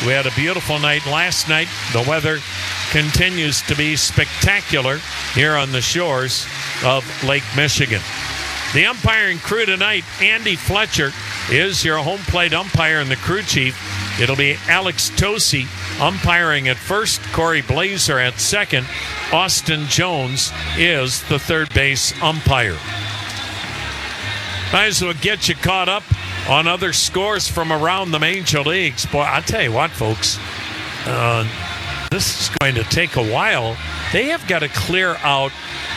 We had a beautiful night last night. The weather continues to be spectacular here on the shores of Lake Michigan. The umpiring crew tonight, Andy Fletcher is your home plate umpire and the crew chief. It'll be Alex Tosi umpiring at first, Corey Blazer at second. Austin Jones is the third base umpire. Might as well get you caught up on other scores from around the major leagues. Boy, I'll tell you what, folks, this is going to take a while. They have got to clear out,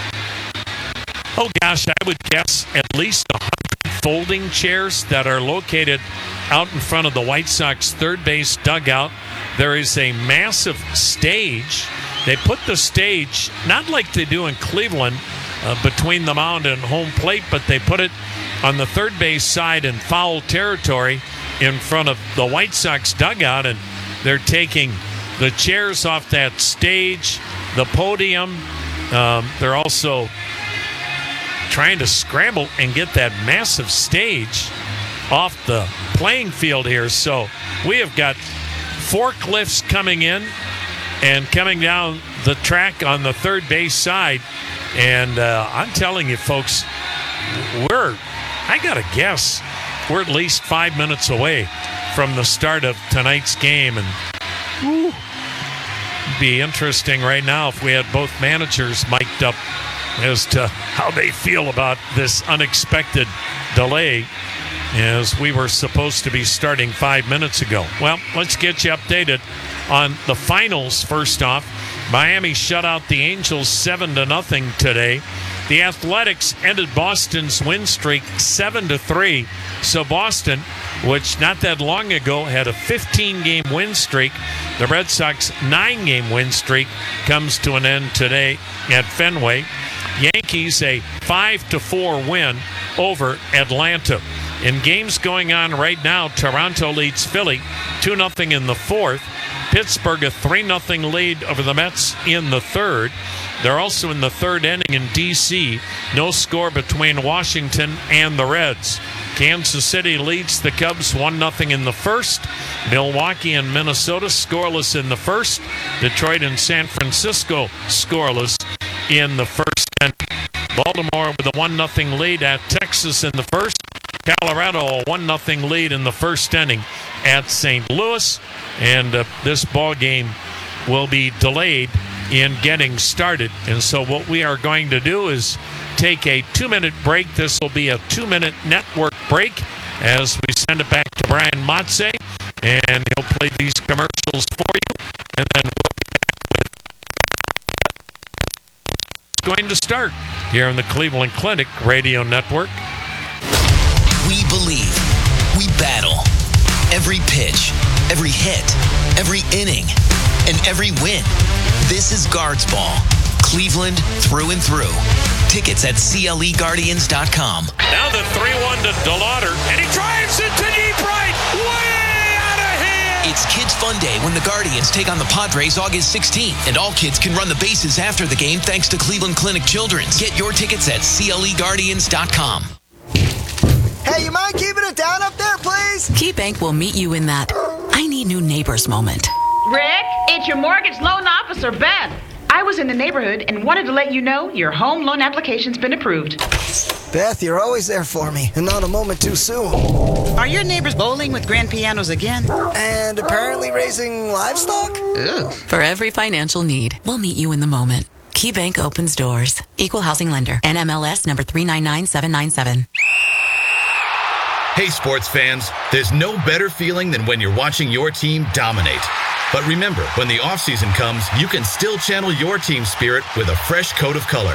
I would guess at least 100 folding chairs that are located out in front of the White Sox third base dugout. There is a massive stage. They put the stage, not like they do in Cleveland, between the mound and home plate, but they put it on the third base side in foul territory in front of the White Sox dugout, and they're taking the chairs off that stage, the podium. They're also trying to scramble and get that massive stage off the playing field here. So we have got forklifts coming in and coming down the track on the third base side. And I'm telling you, folks, I got to guess, we're at least 5 minutes away from the start of tonight's game. And it'd be interesting right now if we had both managers mic'd up as to how they feel about this unexpected delay, as we were supposed to be starting 5 minutes ago. Well, let's get you updated on the finals. First off, Miami shut out the Angels 7-0 today. The Athletics ended Boston's win streak 7-3. So Boston, which not that long ago had a 15-game win streak, the Red Sox 9-game win streak comes to an end today at Fenway. Yankees a 5-4 win over Atlanta. In games going on right now, Toronto leads Philly 2-0 in the fourth. Pittsburgh a 3-0 lead over the Mets in the third. They're also in the third inning in D.C. No score between Washington and the Reds. Kansas City leads the Cubs 1-0 in the first. Milwaukee and Minnesota scoreless in the first. Detroit and San Francisco scoreless in the first inning. Baltimore with a 1-0 lead at Texas in the first. Colorado a 1-0 lead in the first inning at St. Louis. And this ball game will be delayed in getting started. And so what we are going to do is take a 2-minute break. This will be a 2-minute network break as we send it back to Brian Motze, and he'll play these commercials for you. And then we'll be back with going to start here on the Cleveland Clinic Radio Network. We believe. We battle. Every pitch, every hit, every inning, and every win. This is Guards Ball. Cleveland through and through. Tickets at CLEGuardians.com. Now the 3-1 to DeLauder, and he drives it to deep right. Way out of here. It's Kids Fun Day when the Guardians take on the Padres August 16th. And all kids can run the bases after the game thanks to Cleveland Clinic Children's. Get your tickets at CLEGuardians.com. Hey, you mind keeping it down up there, please? KeyBank will meet you in that I need new neighbors moment. Rick, it's your mortgage loan officer, Beth. I was in the neighborhood and wanted to let you know your home loan application's been approved. Beth, you're always there for me, and not a moment too soon. Are your neighbors bowling with grand pianos again? And apparently raising livestock? Ew. For every financial need, we'll meet you in the moment. KeyBank opens doors. Equal housing lender. NMLS number 399797. Hey, sports fans, there's no better feeling than when you're watching your team dominate. But remember, when the offseason comes, you can still channel your team spirit with a fresh coat of color.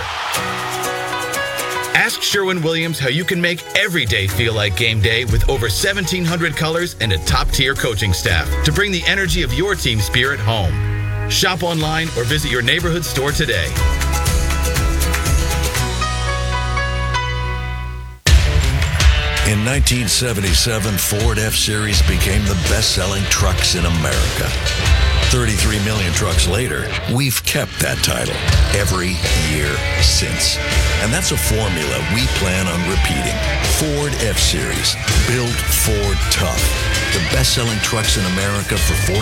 Ask Sherwin-Williams how you can make every day feel like game day with over 1,700 colors and a top-tier coaching staff to bring the energy of your team spirit home. Shop online or visit your neighborhood store today. In 1977, Ford F-Series became the best-selling trucks in America. 33 million trucks later, we've kept that title every year since. And that's a formula we plan on repeating. Ford F-Series, built Ford tough. The best-selling trucks in America for 40